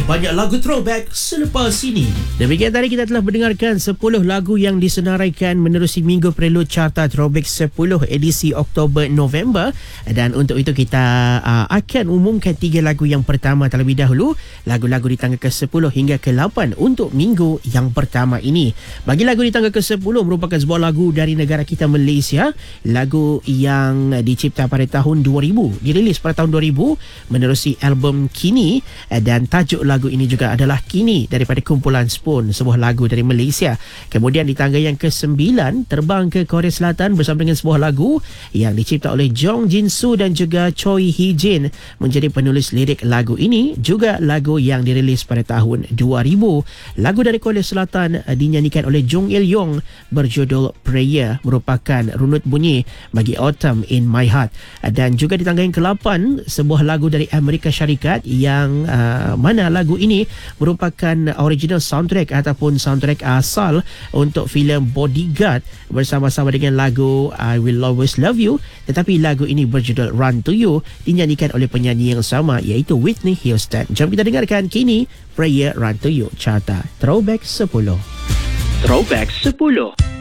banyak lagu throwback selepas ini. Demikian tadi kita telah mendengarkan 10 lagu yang disenaraikan menerusi minggu prelude Carta Throwback 10 edisi Oktober-November. Dan untuk itu kita akan umumkan 3 lagu yang pertama terlebih dahulu. Lagu-lagu di tangga ke-10 hingga ke-8 untuk minggu yang pertama ini. Bagi lagu di tangga ke-10 merupakan sebuah lagu dari negara kita Malaysia. Lagu yang dicipta pada tahun 2000, dirilis pada tahun 2000 menerusi album Kini, dan tajuk lagu ini juga adalah Kini daripada kumpulan Spoon, sebuah lagu dari Malaysia. Kemudian di tangga yang ke-9 terbang ke Korea Selatan bersama dengan sebuah lagu yang dicipta oleh Jong Jin Soo dan juga Choi Hee Jin menjadi penulis lirik lagu ini, juga lagu yang dirilis pada tahun 2000. Lagu dari Korea Selatan dinyanyikan oleh Jung Il Yong berjudul Prayer, merupakan runut bunyi bagi Autumn in My Heart. Dan juga di tangga yang ke-8 sebuah lagu dari Amerika Syarikat yang mana lagu ini merupakan original soundtrack ataupun soundtrack asal untuk filem Bodyguard bersama-sama dengan lagu I Will Always Love You, tetapi lagu ini berjudul Run to You dinyanyikan oleh penyanyi yang sama iaitu Whitney Houston. Jom kita dengarkan Kini, Prayer, Run to You, Carta Throwback 10. Throwback 10.